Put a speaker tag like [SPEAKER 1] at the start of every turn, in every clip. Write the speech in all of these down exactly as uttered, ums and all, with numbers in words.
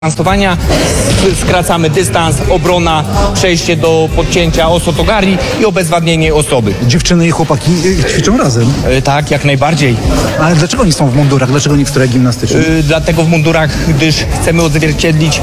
[SPEAKER 1] Dystansowania, skracamy dystans, obrona, przejście do podcięcia osotogarii i obezwładnienie osoby.
[SPEAKER 2] Dziewczyny i chłopaki y, ćwiczą razem.
[SPEAKER 1] E, tak, jak najbardziej.
[SPEAKER 2] Ale dlaczego oni są w mundurach? Dlaczego nie w strojach gimnastycznych?
[SPEAKER 1] E, dlatego w mundurach, gdyż chcemy odzwierciedlić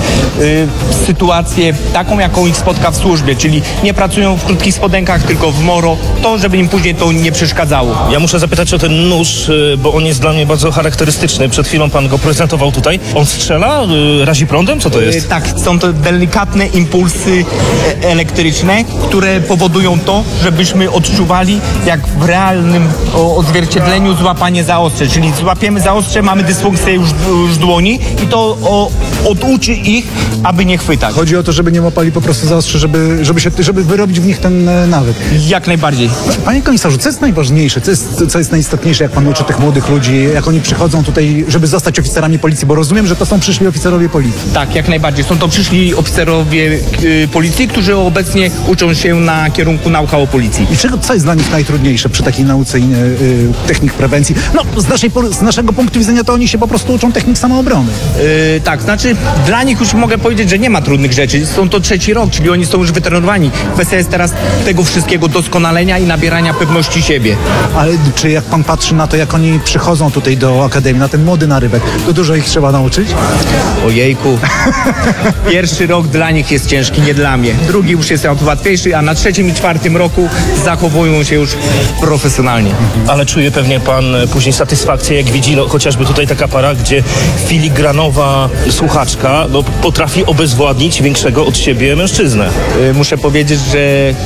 [SPEAKER 1] e, sytuację taką, jaką ich spotka w służbie, czyli nie pracują w krótkich spodenkach, tylko w moro, to żeby im później to nie przeszkadzało.
[SPEAKER 3] Ja muszę zapytać o ten nóż, bo on jest dla mnie bardzo charakterystyczny. Przed chwilą pan go prezentował tutaj. On strzela? Razi prądem? Co to jest?
[SPEAKER 1] E, tak, są to delikatne impulsy e, elektryczne, które powodują to, żebyśmy odczuwali jak w realnym o, odzwierciedleniu złapanie za ostrze. Czyli złapiemy za ostrze, mamy dysfunkcję już, już dłoni i to o, oduczy ich, aby nie chwytać.
[SPEAKER 2] Chodzi o to, żeby nie łapali po prostu za ostrze, żeby, żeby, się, żeby wyrobić w nich ten e, nawyk.
[SPEAKER 1] Jak najbardziej.
[SPEAKER 2] Panie komisarzu, co jest najważniejsze? Co jest, co jest najistotniejsze, jak pan uczy tych młodych ludzi, jak oni przychodzą tutaj, żeby zostać oficerami policji? Bo rozumiem, że to są przyszli oficerowie policji.
[SPEAKER 1] Tak, jak najbardziej. Są to przyszli oficerowie y, policji, którzy obecnie uczą się na kierunku nauka o policji.
[SPEAKER 2] I czego, co jest dla nich najtrudniejsze przy takiej nauce y, y, technik prewencji? No, z, naszej, z naszego punktu widzenia to oni się po prostu uczą technik samoobrony.
[SPEAKER 1] Yy, tak, znaczy dla nich już mogę powiedzieć, że nie ma trudnych rzeczy. Są to trzeci rok, czyli oni są już wytrenowani. Kwestia jest teraz tego wszystkiego doskonalenia i nabierania pewności siebie.
[SPEAKER 2] Ale czy jak pan patrzy na to, jak oni przychodzą tutaj do akademii, na ten młody narybek, to dużo ich trzeba nauczyć?
[SPEAKER 1] Ojejku. Pierwszy rok dla nich jest ciężki, nie dla mnie. Drugi już jest łatwiejszy, a na trzecim i czwartym roku zachowują się już profesjonalnie.
[SPEAKER 3] Ale czuje pewnie pan później satysfakcję, jak widzi no, chociażby tutaj taka para, gdzie filigranowa słuchaczka no, potrafi obezwładnić większego od siebie mężczyznę.
[SPEAKER 1] Yy, muszę powiedzieć, że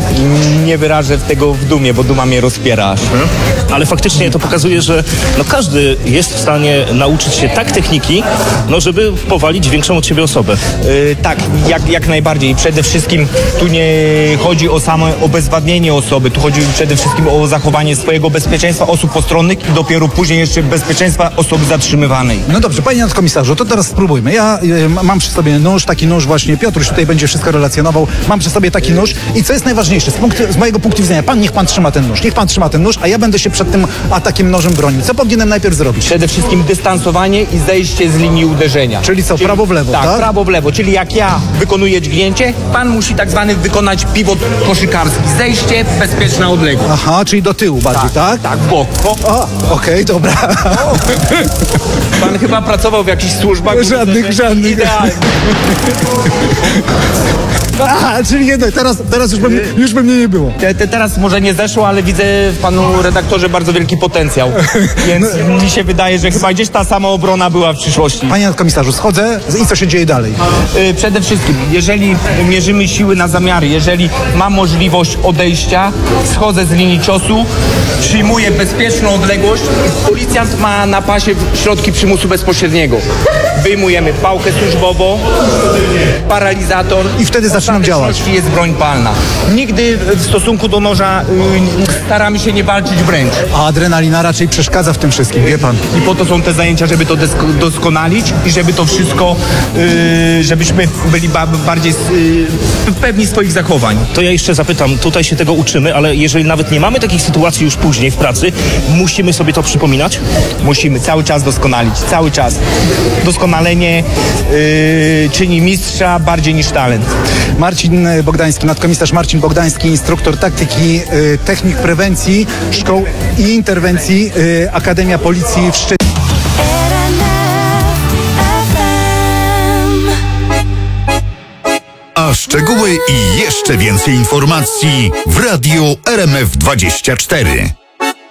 [SPEAKER 1] nie wyrażę tego w dumie, bo duma mnie rozpiera aż.
[SPEAKER 3] Hmm? Ale faktycznie to pokazuje, że no, każdy jest w stanie nauczyć się tak techniki, no, żeby powalić większą od siebie osobę.
[SPEAKER 1] Yy, tak, jak, jak najbardziej. Przede wszystkim tu nie chodzi o samo obezwładnienie osoby, tu chodzi przede wszystkim o zachowanie swojego bezpieczeństwa osób postronnych i dopiero później jeszcze bezpieczeństwa osoby zatrzymywanej.
[SPEAKER 2] No dobrze, panie nadkomisarzu, to teraz spróbujmy. Ja y, mam przy sobie nóż, taki nóż właśnie, Piotruś tutaj będzie wszystko relacjonował. Mam przy sobie taki nóż i co jest najważniejsze, z, punktu, z mojego punktu widzenia, pan niech pan trzyma ten nóż, niech pan trzyma ten nóż, a ja będę się przed tym atakiem nożem bronił. Co powinienem najpierw zrobić?
[SPEAKER 1] Przede wszystkim dystansowanie i zejście z linii uderzenia.
[SPEAKER 2] Czyli co, prawo w lewo, tak?
[SPEAKER 1] Tak, prawo w lewo, czyli jak ja wykonuję dźgnięcie, pan musi tak zwany wykonać pivot koszykarski. Zejście, bezpieczna odległość.
[SPEAKER 2] Aha, czyli do tyłu bardziej, tak?
[SPEAKER 1] Tak, w bok. O,
[SPEAKER 2] O, okej, dobra.
[SPEAKER 1] o. Pan chyba pracował w jakichś służbach.
[SPEAKER 2] Żadnych,
[SPEAKER 1] Widzę, że
[SPEAKER 2] żadnych.
[SPEAKER 1] Idealnie.
[SPEAKER 2] Aha, czyli jednak teraz, teraz już, by, już by mnie nie było.
[SPEAKER 1] Te, te teraz może nie zeszło, ale widzę w panu redaktorze bardzo wielki potencjał. Więc mi się wydaje, że chyba gdzieś ta samoobrona była w przyszłości.
[SPEAKER 2] Panie nadkomisarzu, schodzę i co się dzieje dalej?
[SPEAKER 1] Yy, Przede wszystkim, jeżeli mierzymy siły na zamiary, jeżeli mam możliwość odejścia, schodzę z linii ciosu, przyjmuję bezpieczną odległość, policjant ma na pasie środki przymusu bezpośredniego. Wyjmujemy pałkę służbową, paralizator.
[SPEAKER 2] I wtedy zaczynam działać.
[SPEAKER 1] Jest broń palna. Nigdy w stosunku do noża yy, staramy się nie walczyć wręcz.
[SPEAKER 2] A adrenalina raczej przeszkadza w tym wszystkim, wie pan.
[SPEAKER 1] I po to są te zajęcia, żeby to desk- doskonalić i żeby to wszystko, yy, żebyśmy byli ba- bardziej yy, pewni swoich zachowań.
[SPEAKER 3] To ja jeszcze zapytam, tutaj się tego uczymy, ale jeżeli nawet nie mamy takich sytuacji już później w pracy, musimy sobie to przypominać?
[SPEAKER 1] Musimy cały czas doskonalić, cały czas. Doskonalenie yy, czyni mistrza bardziej niż talent.
[SPEAKER 2] Marcin Bogdański, nadkomisarz Marcin Bogdański, instruktor taktyki, y, technik prewencji, szkoł i interwencji, y, Akademia Policji w Szczecinie.
[SPEAKER 4] A szczegóły i jeszcze więcej informacji w Radiu R M F dwadzieścia cztery.